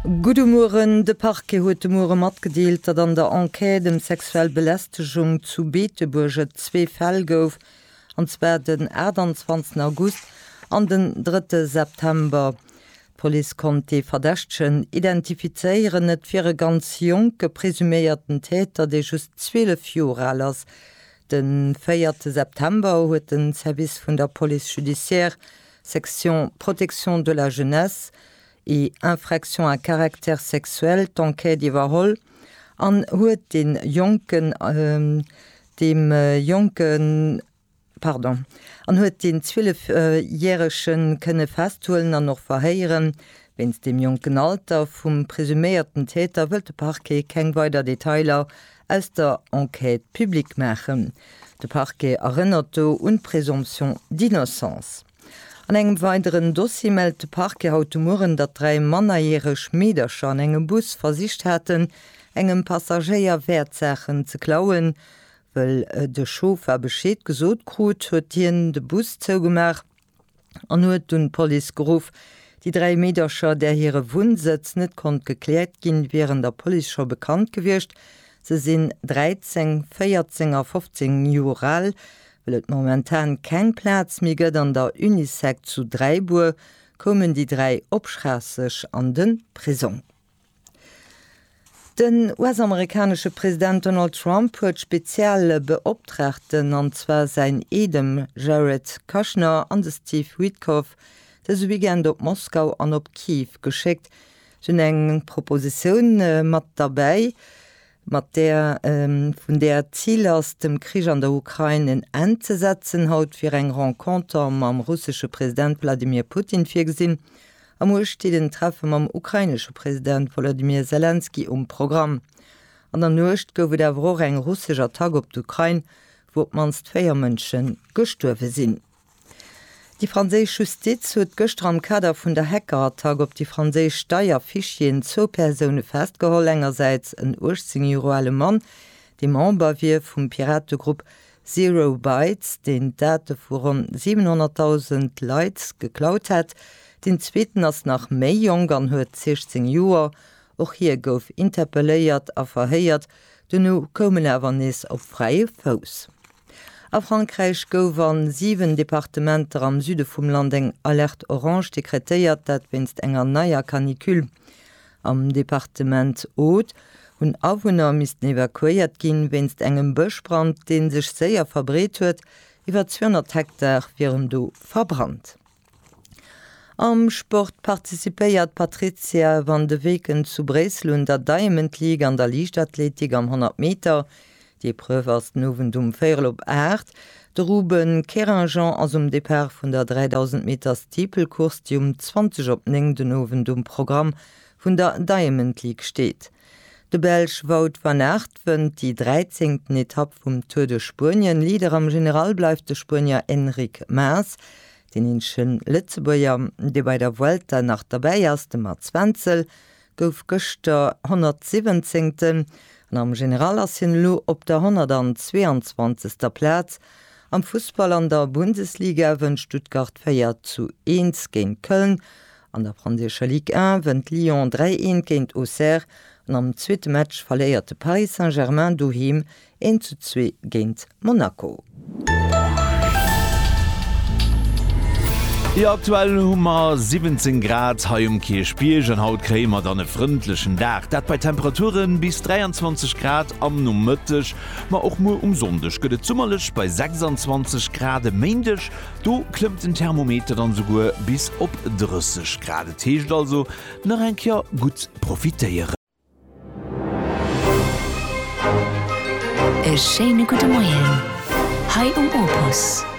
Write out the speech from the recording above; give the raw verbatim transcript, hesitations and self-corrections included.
Gudemuren de Parke huet Mure mat gedeelt, dat an der Enquete dem sexuell Belästigung zu Beeteburge zwee Fäll gouf, anzwer den einundzwanzigsten August an den dritten September. Police konnte die Verdächtchen identifizeieren, net fir ganz jong gepresuméierten Täter, de just zwölf Jahre alt ass. Den vierten September huet den Service vun der Police Judiciaire, Section Protection de la Jeunesse, et infraction à caractère sexuel d'enquête iwwerholl an huet den Jonken ähm, dem äh, Jonken pardon an huet den zwölfjährigen kënne festholen an noch verheieren, wenns dem jungen Alter vum presumierten Täter wëll de Parquet keng weiter Detailer aus der Enquête publik machen. De Parquet erinnert do un Präsumption d'innocence. An engem weiteren Dossier meldete Parke haut Muren, dat drei mannerjähre Schmiederscher an engem Bus versicht hätten, engem Passagier Wertsachen ze klauen, weil äh, de Chauffeur bescheid gesot krut, huet hien de Bus zougemach, an huet dun Police geruf, die drei Mäderscher, der hire Wohnsitz net kont geklärt gin, wären der Police schon bekannt gewircht. Se sinn dreizehn, vierzehn, fünfzehn Jahre alt, weil et momentan kein Platz mehr gëtt an der Unisec zu Dreibuhr, kommen die drei opschrassig an den Prison. Den U S-amerikanische Präsident Donald Trump huet spezielle Beauftragten, an zwar sein Edem Jared Kushner an Steve Witkoff, das weekend op Moskau an op Kiew geschickt. Sind eng Proposition äh, mat dabei, mat der ähm, vun der Ziel aus dem Krieg an der Ukraine einzusetzen haut fir eng Rencontre mam russische Präsident Wladimir Putin fir gesinn. Am steht den Treffen mam ukrainische Präsident Volodymyr Zelensky um Programm. An der Nocht gouf der wo eng russischer Tag op d'Ukraine, wo manst feier Mënschen gestorwe sinn. Die französische Justiz huet gestern am Kader vun der Hackertag op die französische Steuerfischien zo Personen festgeholt, engerseits ein achtzehn-jähriger Mann, die Member wie vom Pirategruppe Zero Bytes, den Daten von siebenhunderttausend Leuten geklaut hat. Den zweiten ass nach méi jung an huet sechzehn Joer, och hier gouf interpelléiert a verhéiert, denno kommen awernis op freie Fous. A Frankreich gouf an sieben Departementer am Süde vum Land eng Alert Orange dekretéiert, dat winst enger naier Kanikül. Am Departement Haute hunn Awohner misisten evakuiert ginn, winst engem Bëchbrand, den sech séier verbreet huet, iwwer zweihundert Hektar wären do verbrannt. Am Sport partizipéiert Patricia van de Weken zu Bresel der Diamond League an der Leichtathletik am hundert Meter. Die Prüfe aus nowen dum Féierl op Erd. De Ruben Keranjean aus dem Depart vun der dreitausend Meter Steeplekurs, die um zwanzig op neng de nowen dum Programm vun der Diamond League steht. De Belsch Wout van Aert wënnt die dreizehnten Etappe vum Tour de Spurien. Lieder am General bleif de Spurnier Enric Mas, den inschen Litzebuer, de bei der Vuelta nach dabei ass dem Mats Wenzel, gouf gëchter hundertsiebzehnten am General assen lo op der hundertzweiundzwanzigsten Platz. Am Fußball an der Bundesliga wën Stuttgart feiert zu eins gegen Köln, an der französische Ligue eins wënt Lyon drei eins gegen Auxerre, an am zweiten Match verléierte Paris Saint-Germain doheim eins zu zwei gegen Monaco. Ja, aktuell hummer siebzehn Grad ha um Kirchspiel an haut krämer dann e frindlichen Dach. Dat bei Temperaturen bis dreiundzwanzig Grad am Nummëttech, ma auch mo umsonndech gëtt zummerlech bei sechsundzwanzig Grad méindech. Du klimmt den Thermometer dann sogur bis op dreißig Grad. Techt also nach enker gut profitéiere. E schöne gute Morgen. Hi um Opus.